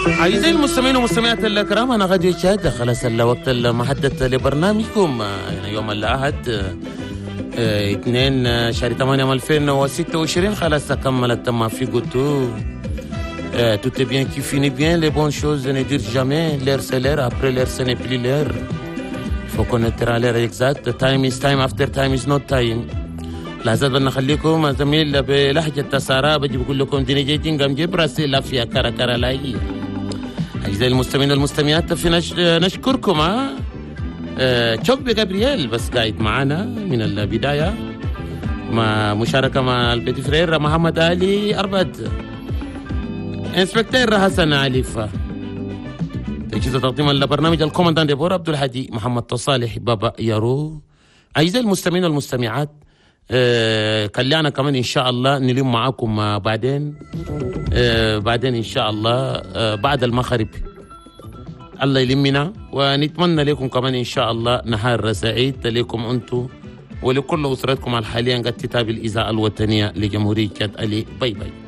أعزائي المستمعين ومستمعات الكرام، أنا غادي شاد خلاص الوقت المحدد لبرنامجكم يوم الأحد 2 شهر 8 2026. خلاص تكملت ما في قلتو. Tout est bien qui finit bien, les bonnes choses ne durent jamais. L'heure c'est l'heure, après l'heure ce n'est plus l'heure. Il faut connaître l'heure exacte. Time is time, after time is not time. لازم بنخليكم زميل بلهجة السارة بجي بقول لكم ديني جيتين قام جيب راسي لا فيها كرا كرا لاي. أعزائي المستمعين والمستمعات في نشكركم تشوك جابرييل بس قاعد معنا من البداية مع مشاركة مع البيتي فرير محمد علي أربد انسبكتور حسن عليفة تجهيز تقديما لبرنامج الكوماندان ديبور عبد الحدي محمد تصالح بابا يارو. أعزائي المستمعين والمستمعات كليانا كمان إن شاء الله نلم معاكم بعدين إن شاء الله بعد المغرب الله يلمنا، ونتمنى لكم كمان إن شاء الله نهار سعيد لكم أنتم ولكل أسرتكم الحالية قد تتابع الإذاعة الوطنية لجمهورية تشاد. باي باي.